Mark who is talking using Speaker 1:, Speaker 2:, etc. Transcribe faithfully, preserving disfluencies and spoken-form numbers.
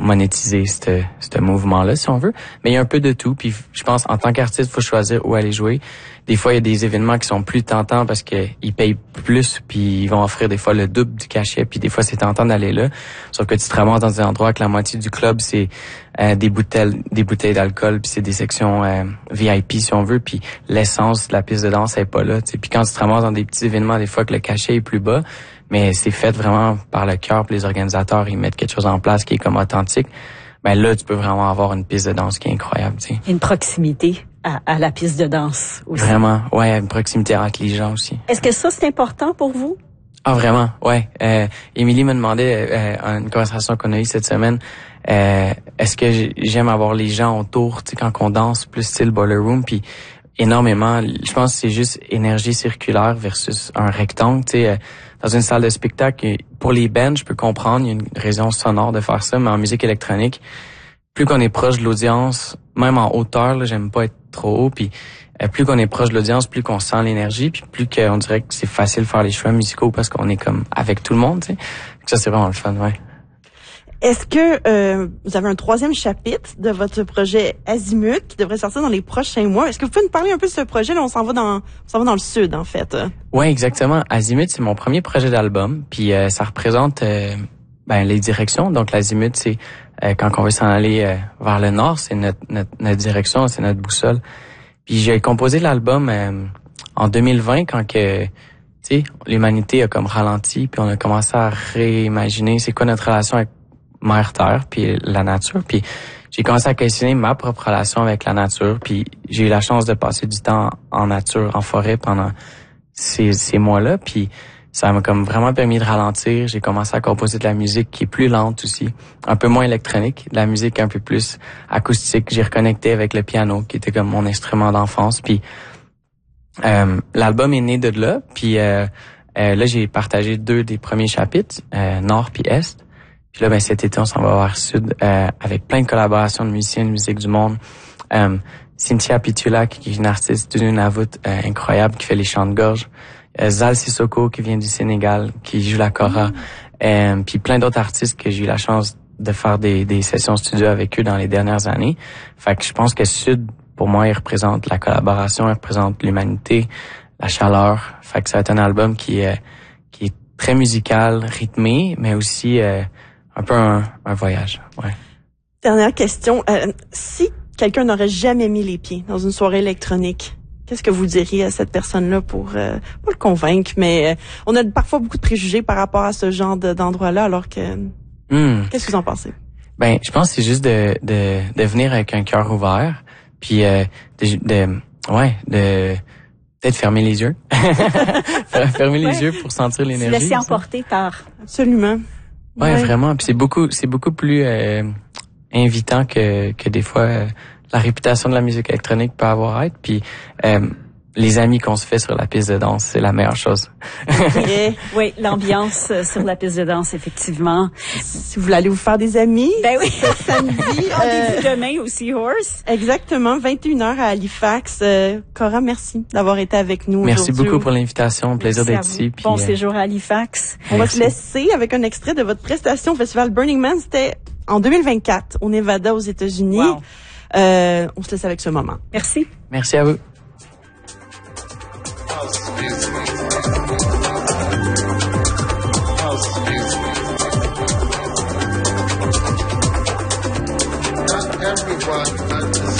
Speaker 1: monétiser ce ce mouvement-là, si on veut. Mais il y a un peu de tout. Puis je pense, en tant qu'artiste, il faut choisir où aller jouer. Des fois, il y a des événements qui sont plus tentants parce que ils payent plus, puis ils vont offrir des fois le double du cachet. Puis des fois, c'est tentant d'aller là. Sauf que tu te ramasses dans un endroit que la moitié du club, c'est euh, des bouteilles des bouteilles d'alcool, puis c'est des sections euh, V I P, si on veut. Puis l'essence de la piste de danse est pas là. T'sais. Puis quand tu te ramasses dans des petits événements, des fois que le cachet est plus bas, mais c'est fait vraiment par le cœur, puis les organisateurs, ils mettent quelque chose en place qui est comme authentique. Ben là, tu peux vraiment avoir une piste de danse qui est incroyable, tu sais.
Speaker 2: Une proximité à, à la piste de danse aussi.
Speaker 1: Vraiment, ouais, une proximité entre les gens aussi.
Speaker 2: Est-ce que ça, c'est important pour vous?
Speaker 1: Ah, vraiment, ouais. Euh, Émilie me demandait, euh, une conversation qu'on a eue cette semaine, euh, est-ce que j'aime avoir les gens autour, tu sais, quand on danse, plus style boiler room, puis énormément. Je pense que c'est juste énergie circulaire versus un rectangle, tu sais. Euh, dans une salle de spectacle, pour les bands, je peux comprendre, il y a une raison sonore de faire ça, mais en musique électronique, plus qu'on est proche de l'audience, même en hauteur, là, j'aime pas être trop haut, puis euh, plus qu'on est proche de l'audience, plus qu'on sent l'énergie, puis plus qu'on dirait que c'est facile de faire les choix musicaux parce qu'on est comme avec tout le monde, tu sais. Ça, c'est vraiment le fun, ouais.
Speaker 3: Est-ce que euh, vous avez un troisième chapitre de votre projet Azimut qui devrait sortir dans les prochains mois? Est-ce que vous pouvez nous parler un peu de ce projet? Là, on s'en va dans, on s'en va dans le sud, en fait.
Speaker 1: Ouais, exactement. Azimut, c'est mon premier projet d'album, puis euh, ça représente euh, ben les directions. Donc l'Azimut, c'est euh, quand on veut s'en aller euh, vers le nord, c'est notre, notre notre direction, c'est notre boussole. Puis j'ai composé l'album euh, en deux mille vingt quand que tu sais l'humanité a comme ralenti, puis on a commencé à réimaginer c'est quoi notre relation avec Mère Terre puis la nature, puis j'ai commencé à questionner ma propre relation avec la nature, puis j'ai eu la chance de passer du temps en nature, en forêt pendant ces ces mois-là, puis ça m'a comme vraiment permis de ralentir. J'ai commencé à composer de la musique qui est plus lente aussi, un peu moins électronique, de la musique un peu plus acoustique. J'ai reconnecté avec le piano qui était comme mon instrument d'enfance, puis euh, l'album est né de là, puis euh, euh, là j'ai partagé deux des premiers chapitres, euh, Nord puis Est. Puis là, ben cet été, on s'en va vers Sud euh, avec plein de collaborations de musiciens de musique du monde. Euh, Cynthia Pitula, qui est une artiste d'une Nunavut euh, incroyable, qui fait les chants de gorge. Euh, Zal Sissoko, qui vient du Sénégal, qui joue la kora. Mm. Euh, puis plein d'autres artistes que j'ai eu la chance de faire des, des sessions studio avec eux dans les dernières années. Fait que je pense que Sud, pour moi, il représente la collaboration, il représente l'humanité, la chaleur. Fait que ça va être un album qui est, qui est très musical, rythmé, mais aussi... Euh, un peu un, un voyage, ouais.
Speaker 3: Dernière question. Euh, si quelqu'un n'aurait jamais mis les pieds dans une soirée électronique, qu'est-ce que vous diriez à cette personne-là pour euh, pas le convaincre, mais euh, on a parfois beaucoup de préjugés par rapport à ce genre de, d'endroit-là, alors que... Mm. Qu'est-ce que vous en pensez?
Speaker 1: Ben, je pense que c'est juste de, de, de venir avec un cœur ouvert, puis euh, de, de... Ouais, de... Peut-être fermer les yeux. fermer les ouais. yeux pour sentir l'énergie.
Speaker 2: Se laisser emporter par...
Speaker 3: Absolument.
Speaker 1: Ouais, ouais, vraiment. Puis c'est beaucoup, c'est beaucoup plus euh, invitant que que des fois euh, la réputation de la musique électronique peut avoir à être. Puis euh, les amis qu'on se fait sur la piste de danse, c'est la meilleure chose.
Speaker 2: Okay. Oui, l'ambiance sur la piste de danse, effectivement.
Speaker 3: Si vous voulez aller vous faire des amis,
Speaker 2: ben oui.
Speaker 3: samedi,
Speaker 2: euh, demain au Seahorse.
Speaker 3: Exactement, vingt et une heures à Halifax. Euh, Cora, merci d'avoir été avec nous.
Speaker 1: Merci beaucoup pour l'invitation, plaisir d'être ici.
Speaker 2: Puis, bon euh... séjour à Halifax.
Speaker 3: On merci. va se laisser avec un extrait de votre prestation au festival Burning Man. C'était en deux mille vingt-quatre au Nevada aux États-Unis. Wow. Euh, on se laisse avec ce moment.
Speaker 2: Merci.
Speaker 1: Merci à vous.
Speaker 4: Everyone understands.